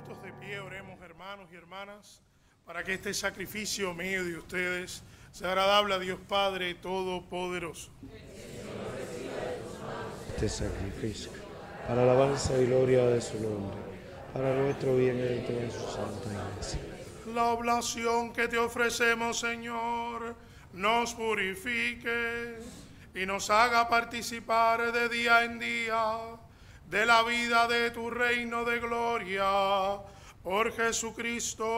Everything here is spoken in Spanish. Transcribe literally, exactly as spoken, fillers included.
Puestos de pie, oremos, hermanos y hermanas, para que este sacrificio mío de ustedes sea agradable a Dios Padre Todopoderoso. Este sacrificio, para alabanza y gloria de su nombre, para nuestro bien y el de su santa iglesia. La oblación que te ofrecemos, Señor, nos purifique y nos haga participar de día en día de la vida de tu reino de gloria, por Jesucristo